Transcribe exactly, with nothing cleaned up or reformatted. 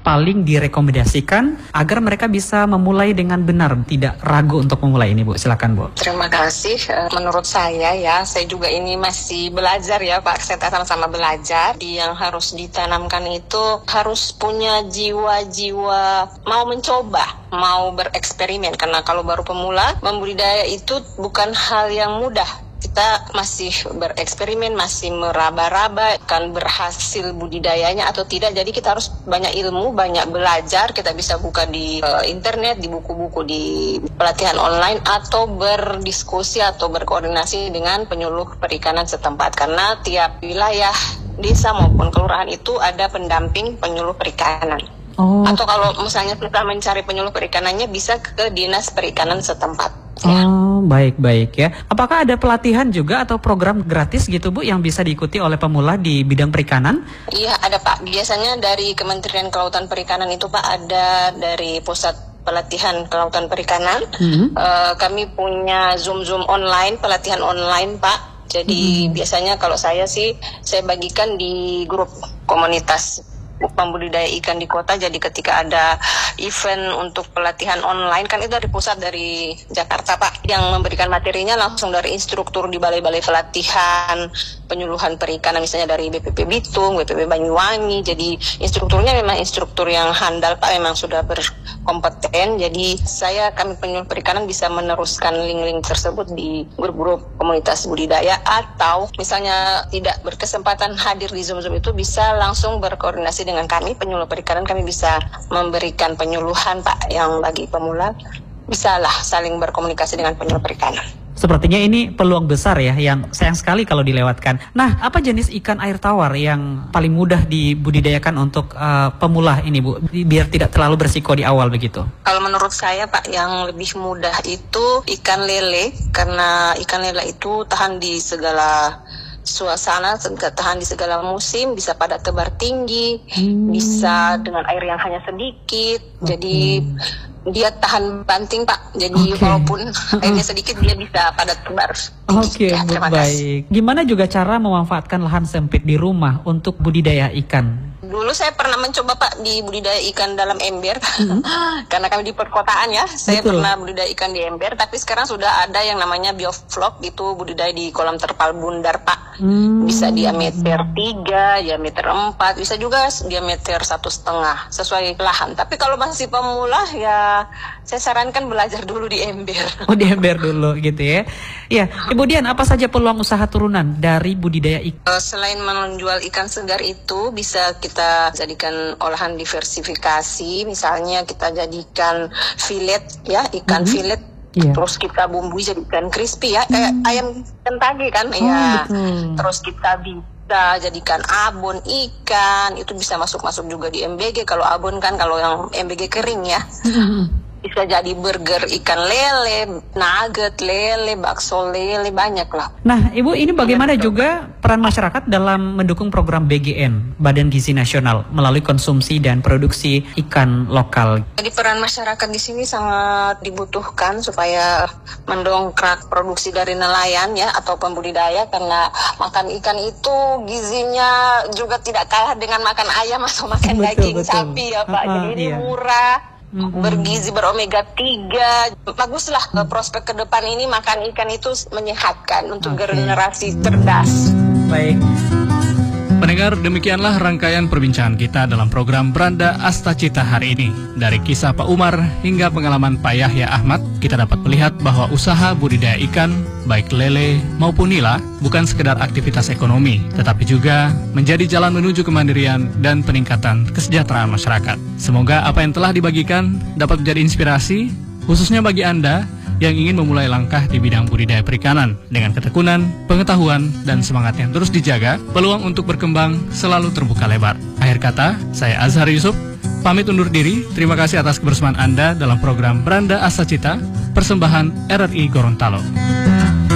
paling direkomendasikan agar mereka bisa memulai dengan benar, tidak ragu untuk memulai ini, Bu? Silakan, Bu. Terima kasih. Menurut saya ya, saya juga ini masih belajar ya Pak, saya sama-sama belajar. Yang harus ditanamkan itu harus punya jiwa-jiwa mau mencoba, mau bereksperimen. Karena kalau baru pemula, membudidaya itu bukan hal yang mudah. Kita masih bereksperimen, masih meraba-raba akan berhasil budidayanya atau tidak. Jadi kita harus banyak ilmu, banyak belajar. Kita bisa buka di uh, internet, di buku-buku, di pelatihan online, atau berdiskusi atau berkoordinasi dengan penyuluh perikanan setempat. Karena tiap wilayah, desa maupun kelurahan itu ada pendamping penyuluh perikanan. Oh. Atau kalau misalnya kita mencari penyuluh perikanannya, bisa ke dinas perikanan setempat. Ya. Oh, baik-baik ya. Apakah ada pelatihan juga atau program gratis gitu, Bu, yang bisa diikuti oleh pemula di bidang perikanan? Iya, ada Pak. Biasanya dari Kementerian Kelautan Perikanan itu Pak, ada dari Pusat Pelatihan Kelautan Perikanan. Hmm. Uh, kami punya Zoom-Zoom online, pelatihan online Pak. Jadi hmm. biasanya kalau saya sih, saya bagikan di grup komunitas pembudidaya ikan di kota. Jadi ketika ada event untuk pelatihan online, kan itu dari pusat, dari Jakarta Pak, yang memberikan materinya langsung dari instruktur di balai-balai pelatihan penyuluhan perikanan, misalnya dari B P P Bitung, B P P Banyuwangi. Jadi instrukturnya memang instruktur yang handal Pak, memang sudah berkompeten. Jadi saya, kami penyuluh perikanan bisa meneruskan link-link tersebut di grup-grup komunitas budidaya, atau misalnya tidak berkesempatan hadir di Zoom-Zoom itu, bisa langsung berkoordinasi dengan kami penyuluh perikanan. Kami bisa memberikan penyuluhan Pak, yang bagi pemula bisalah saling berkomunikasi dengan penyuluh perikanan. Sepertinya ini peluang besar ya, yang sayang sekali kalau dilewatkan. Nah, apa jenis ikan air tawar yang paling mudah dibudidayakan untuk uh, pemula ini, Bu, biar tidak terlalu berisiko di awal begitu? Kalau menurut saya Pak, yang lebih mudah itu ikan lele, karena ikan lele itu tahan di segala suasana, tahan di segala musim, bisa pada tebar tinggi, hmm. bisa dengan air yang hanya sedikit. Okay. Jadi dia tahan banting Pak. Jadi okay. walaupun airnya sedikit, dia bisa pada tebar tinggi. Oke, okay, ya, baik. Kasih. Gimana juga cara memanfaatkan lahan sempit di rumah untuk budidaya ikan? Dulu saya pernah mencoba Pak di budidaya ikan dalam ember, hmm. karena kami di perkotaan ya. Saya Betul. pernah budidaya ikan di ember, tapi sekarang sudah ada yang namanya bioflok, itu budidaya di kolam terpal bundar Pak. Hmm. Bisa diameter tiga, diameter empat, bisa juga diameter satu setengah, sesuai lahan. Tapi kalau masih pemula ya, saya sarankan belajar dulu di ember. Oh, di ember dulu gitu ya. Ya, kemudian apa saja peluang usaha turunan dari budidaya ikan? Uh, selain menjual ikan segar itu, bisa kita jadikan olahan diversifikasi. Misalnya kita jadikan fillet ya, ikan mm-hmm. fillet. Yeah. Terus kita bumbui jadikan crispy ya, kayak mm. ayam Kentucky kan. Oh, ya. Betul. Terus kita bisa jadikan abon ikan, itu bisa masuk-masuk juga di M B G. Kalau abon kan, kalau yang M B G kering ya. Mm-hmm. Bisa jadi burger ikan lele, nugget lele, bakso lele, banyak lah. Nah, Ibu, ini bagaimana juga peran masyarakat dalam mendukung program B G N, Badan Gizi Nasional, melalui konsumsi dan produksi ikan lokal? Jadi peran masyarakat di sini sangat dibutuhkan supaya mendongkrak produksi dari nelayan ya, atau pembudidaya, karena makan ikan itu gizinya juga tidak kalah dengan makan ayam atau makan betul, daging betul. sapi ya Pak. Uh, Jadi ini iya. murah. Mm-hmm. Bergizi, beromega tiga, baguslah hmm. prospek ke depan ini makan ikan itu menyehatkan untuk okay. generasi cerdas. Baik. Pendengar, demikianlah rangkaian perbincangan kita dalam program Beranda Astacita hari ini. Dari kisah Pak Umar hingga pengalaman Pak Yahya Ahmad, kita dapat melihat bahwa usaha budidaya ikan, baik lele maupun nila, bukan sekedar aktivitas ekonomi, tetapi juga menjadi jalan menuju kemandirian dan peningkatan kesejahteraan masyarakat. Semoga apa yang telah dibagikan dapat menjadi inspirasi, khususnya bagi Anda yang ingin memulai langkah di bidang budidaya perikanan. Dengan ketekunan, pengetahuan, dan semangat yang terus dijaga, peluang untuk berkembang selalu terbuka lebar. Akhir kata, saya Azhar Yusuf, pamit undur diri. Terima kasih atas kebersamaan Anda dalam program Beranda Astacita, persembahan R R I Gorontalo.